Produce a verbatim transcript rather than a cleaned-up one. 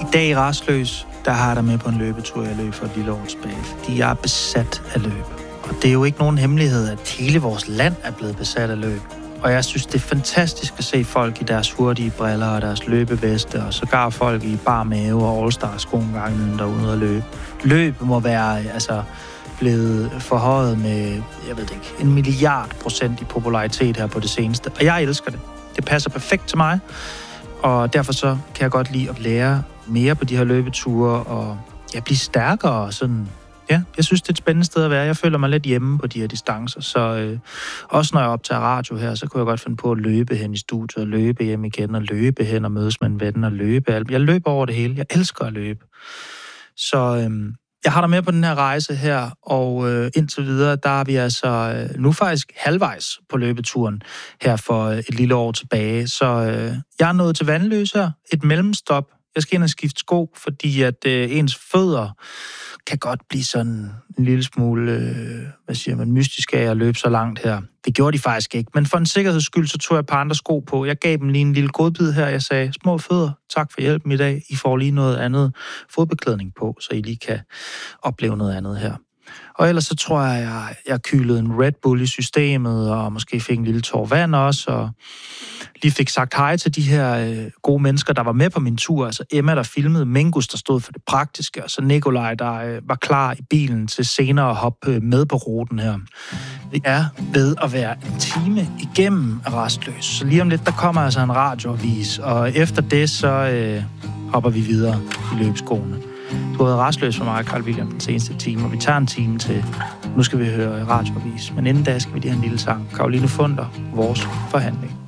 dag i Rastløs, der har jeg dig med på en løbetur, jeg løb for et lille år tilbage, fordi jeg er besat af løb. Og det er jo ikke nogen hemmelighed, at hele vores land er blevet besat af løb. Og jeg synes, det er fantastisk at se folk i deres hurtige briller og deres løbeveste, og sågar folk i bar mave og all-star-sko en gang imellem derude at løbe. Løb må være altså, blevet forhøjet med, jeg ved det ikke, en milliard procent i popularitet her på det seneste. Og jeg elsker det. Det passer perfekt til mig, og derfor så kan jeg godt lide at lære mere på de her løbeture, og ja, blive stærkere og sådan. Ja, jeg synes, det er et spændende sted at være. Jeg føler mig lidt hjemme på de her distancer, så øh, også når jeg optager radio her, så kunne jeg godt finde på at løbe hen i studiet, og løbe hjem igen, og løbe hen og mødes med en ven, og løbe alt. Jeg løber over det hele. Jeg elsker at løbe. Så øh, jeg har dig med på den her rejse her, og øh, indtil videre, der er vi altså øh, nu faktisk halvvejs på løbeturen her for øh, et lille år tilbage. Så øh, jeg er nået til Vandløs her, et mellemstop. Jeg skal ind og skifte sko, fordi at øh, ens fødder kan godt blive sådan en lille smule, øh, hvad siger man, mystisk af at løbe så langt her. Det gjorde de faktisk ikke, men for en sikkerheds skyld, så tog jeg et par andre sko på. Jeg gav dem lige en lille godbid her. Jeg sagde, små fødder, tak for hjælpen i dag. I får lige noget andet fodbeklædning på, så I lige kan opleve noget andet her. Og ellers så tror jeg, jeg, jeg kylede en Red Bull i systemet, og måske fik en lille tår vand også, og lige fik sagt hej til de her øh, gode mennesker, der var med på min tur. Altså Emma, der filmede, Mingus, der stod for det praktiske, og så Nikolaj, der øh, var klar i bilen til senere at hoppe øh, med på ruten her. Vi er ved at være en time igennem Rastløs, så lige om lidt, der kommer altså en radioavis, og efter det, så øh, hopper vi videre i løbskoene. Du har været rastløs for mig, Carl William, den seneste time, og vi tager en time til. Nu skal vi høre radioavis, men inden da skal vi lige have en lille sang. Caroline Funder, Vores Forhandling.